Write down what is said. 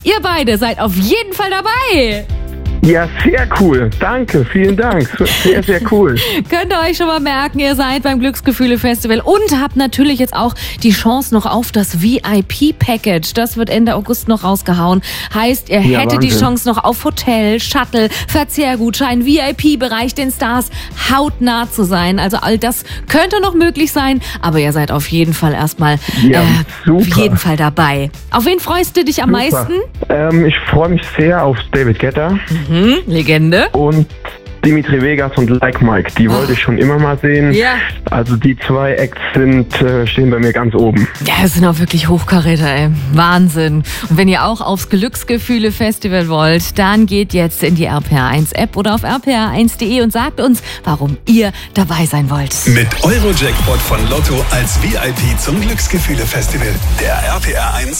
Ihr beide seid auf jeden Fall dabei. Ja, sehr cool. Danke, vielen Dank. Sehr, sehr cool. Könnt ihr euch schon mal merken, ihr seid beim Glücksgefühle-Festival und habt natürlich jetzt auch die Chance noch auf das VIP-Package. Das wird Ende August noch rausgehauen. Heißt, ihr hättet die Chance noch auf Hotel, Shuttle, Verzehrgutschein, VIP-Bereich, den Stars hautnah zu sein. Also all das könnte noch möglich sein, aber ihr seid auf jeden Fall erstmal auf jeden Fall dabei. Auf wen freust du dich am meisten? Ich freue mich sehr auf David Guetta. Legende. Und Dimitri Vegas und Like Mike, die wollte ich schon immer mal sehen. Ja. Also die zwei Acts stehen bei mir ganz oben. Ja, das sind auch wirklich Hochkaräter, ey. Wahnsinn. Und wenn ihr auch aufs Glücksgefühle-Festival wollt, dann geht jetzt in die RPR1-App oder auf rpr1.de und sagt uns, warum ihr dabei sein wollt. Mit Eurojackpot von Lotto als VIP zum Glücksgefühle-Festival. Der RPR1